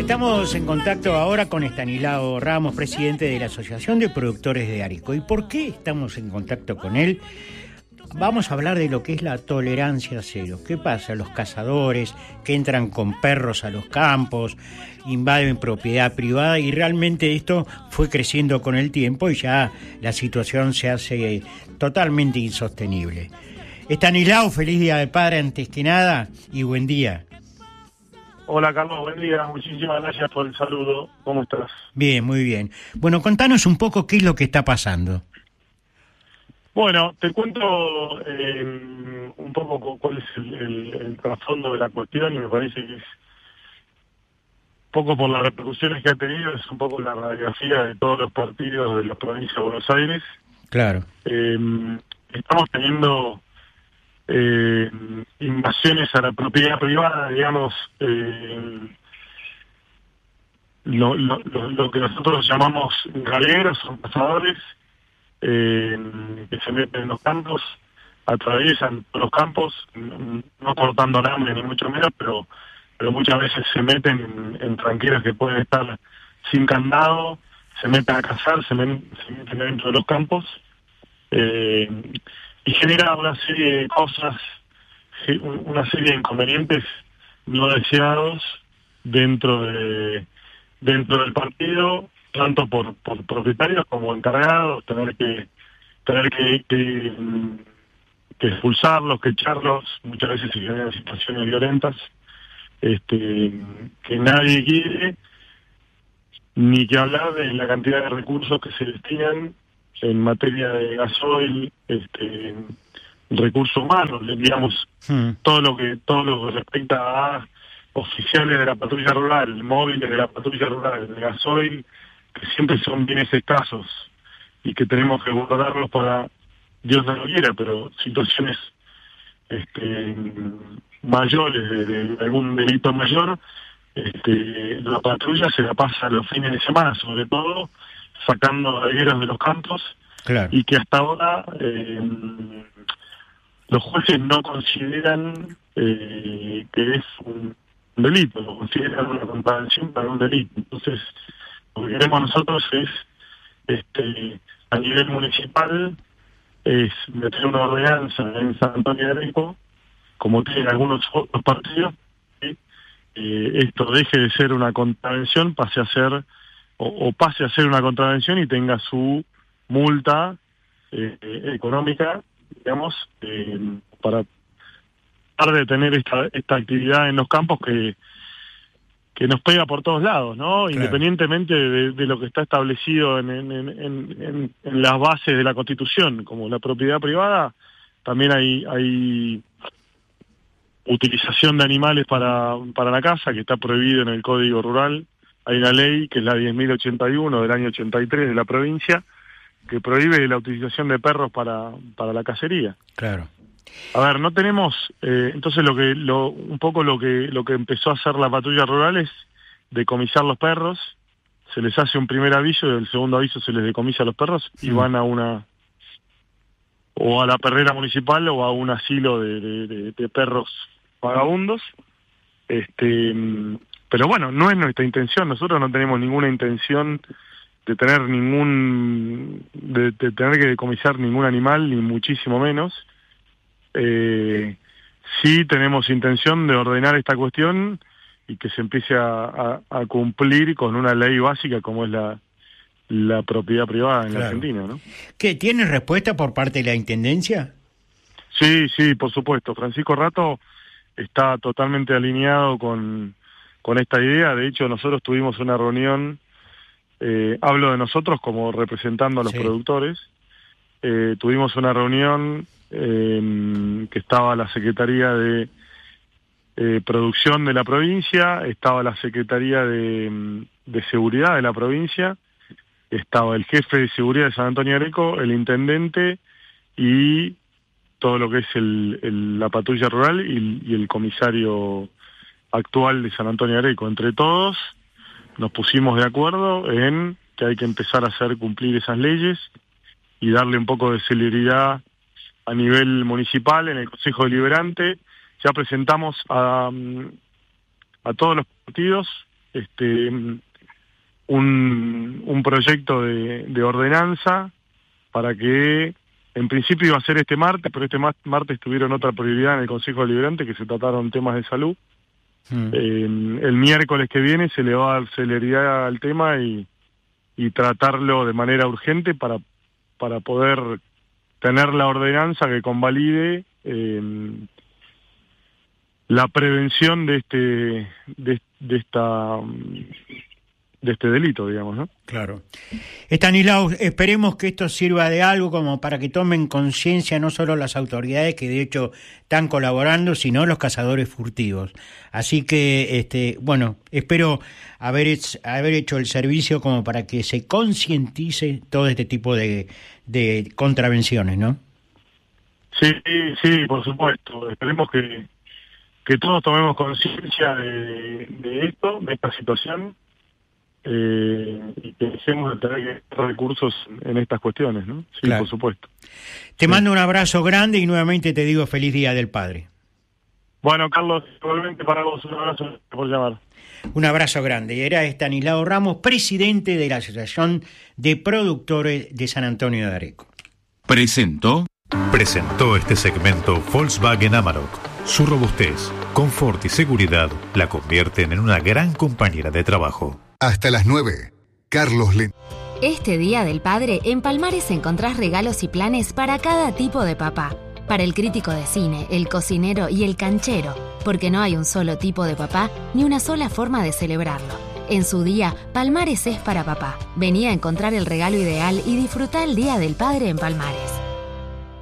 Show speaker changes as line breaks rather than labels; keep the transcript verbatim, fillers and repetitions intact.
Estamos en contacto ahora con Estanislao Ramos, presidente de la Asociación de Productores de Areco. ¿Y por qué estamos en contacto con él? Vamos a hablar de lo que es la tolerancia cero. ¿Qué pasa? Los cazadores que entran con perros a los campos, invaden propiedad privada, y realmente esto fue creciendo con el tiempo y ya la situación se hace totalmente insostenible. Estanislao, feliz Día del Padre antes que nada y buen día.
Hola Carlos, buen día, muchísimas gracias por el saludo, ¿cómo estás?
Bien, muy bien. Bueno, contanos un poco qué es lo que está pasando.
Bueno, te cuento eh, un poco cuál es el, el, el trasfondo de la cuestión, y me parece que es un poco por las repercusiones que ha tenido, es un poco la radiografía de todos los partidos de la provincia de Buenos Aires.
Claro.
Eh, estamos teniendo eh, invasiones a la propiedad privada, digamos, eh, lo, lo, lo, lo que nosotros llamamos galeros, son cazadores, eh, que se meten en los campos, atraviesan los campos, no cortando hambre ni mucho menos, pero pero muchas veces se meten en, en tranqueras que pueden estar sin candado, se meten a cazar, se, men, se meten dentro de los campos, eh, y genera una serie de cosas, una serie de inconvenientes no deseados dentro de dentro del partido, tanto por, por propietarios como encargados, tener que tener que, que, que expulsarlos, que echarlos, muchas veces se generan situaciones violentas, este que nadie quiere, ni que hablar de la cantidad de recursos que se destinan en materia de gasoil, este recursos humanos, digamos, hmm. todo lo que todo lo que respecta a oficiales de la patrulla rural, móviles de la patrulla rural, de gasoil, que siempre son bienes escasos y que tenemos que guardarlos para, Dios no lo quiera, pero situaciones este, mayores de, de algún delito mayor, este, la patrulla se la pasa los fines de semana, sobre todo sacando regueros de los campos,
claro.
Y que hasta ahora eh, los jueces no consideran eh, que es un delito, lo consideran una contravención para un delito. Entonces, lo que queremos nosotros es, este, a nivel municipal, es meter una ordenanza en San Antonio de Areco, como tienen algunos otros partidos, ¿sí? eh, esto deje de ser una contravención, pase a ser, o, o pase a ser una contravención y tenga su multa eh, económica, digamos, eh, para tratar de tener esta, esta actividad en los campos que que nos pega por todos lados, ¿no? Claro. Independientemente de, de lo que está establecido en, en, en, en, en las bases de la Constitución, como la propiedad privada, también hay hay utilización de animales para para la caza, que está prohibido en el Código Rural. Hay una ley, que es la diez mil ochenta y uno del año ochenta y tres de la provincia, que prohíbe la utilización de perros para para la cacería.
Claro.
A ver, no tenemos, eh, entonces lo que, lo, un poco lo que, lo que empezó a hacer la patrulla rural es decomisar los perros, se les hace un primer aviso y el segundo aviso se les decomisa a los perros sí. Y van a una, o a la perrera municipal o a un asilo de, de, de, de perros vagabundos, este, pero bueno, no es nuestra intención, nosotros no tenemos ninguna intención de tener ningún, de, de tener que decomisar ningún animal, ni muchísimo menos. Eh, sí tenemos intención de ordenar esta cuestión y que se empiece a, a, a cumplir con una ley básica como es la, la propiedad privada en claro. la Argentina, ¿no?
¿Qué, ¿Tiene respuesta por parte de la Intendencia?
Sí, sí, por supuesto. Francisco Rato está totalmente alineado con, con esta idea. De hecho, nosotros tuvimos una reunión, eh, hablo de nosotros como representando a los sí. productores, eh, tuvimos una reunión Eh, que estaba la Secretaría de eh, Producción de la provincia, estaba la Secretaría de, de Seguridad de la provincia, estaba el jefe de Seguridad de San Antonio de Areco, el intendente y todo lo que es el, el, la patrulla rural y, y el comisario actual de San Antonio de Areco. Entre todos nos pusimos de acuerdo en que hay que empezar a hacer cumplir esas leyes y darle un poco de celeridad a nivel municipal, en el Consejo Deliberante. Ya presentamos a, a todos los partidos este un, un proyecto de, de ordenanza para que, en principio iba a ser este martes, pero este martes tuvieron otra prioridad en el Consejo Deliberante, que se trataron temas de salud. Mm. Eh, el miércoles que viene se le va a dar celeridad al tema y, y tratarlo de manera urgente para, para poder tener la ordenanza que convalide eh, la prevención de este de, de esta de este delito, digamos, ¿no?
Claro. Estanislao, esperemos que esto sirva de algo como para que tomen conciencia no solo las autoridades que de hecho están colaborando, sino los cazadores furtivos. Así que, este, bueno, espero haber hecho, haber hecho el servicio como para que se concientice todo este tipo de, de contravenciones, ¿no?
Sí, sí, por supuesto. Esperemos que, que todos tomemos conciencia de, de esto, de esta situación. Eh, y que dejemos de tener recursos en estas cuestiones, ¿no? Sí, claro. Por supuesto.
Te sí. mando un abrazo grande y nuevamente te digo feliz Día del Padre.
Bueno, Carlos, igualmente para vos, un abrazo por llamar.
Un abrazo grande. Era Estanislao Ramos, presidente de la Asociación de Productores de San Antonio de Areco.
Presentó. Presentó este segmento Volkswagen Amarok. Su robustez, confort y seguridad la convierten en una gran compañera de trabajo.
Hasta las nueve. Carlos Lin.
Este Día del Padre, en Palmares encontrás regalos y planes para cada tipo de papá. Para el crítico de cine, el cocinero y el canchero. Porque no hay un solo tipo de papá ni una sola forma de celebrarlo. En su día, Palmares es para papá. Vení a encontrar el regalo ideal y disfrutá el Día del Padre en Palmares.